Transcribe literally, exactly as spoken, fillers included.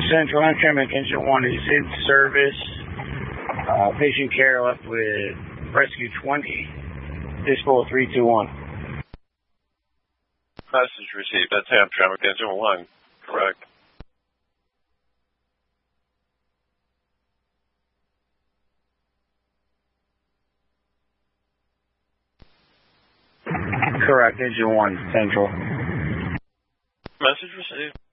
Central Amtrak Engine one is in service. Uh, patient care left with Rescue twenty. Dispo three two one. Message received. That's Amtrak Engine one. Correct. Correct. Engine one, Central. Message received.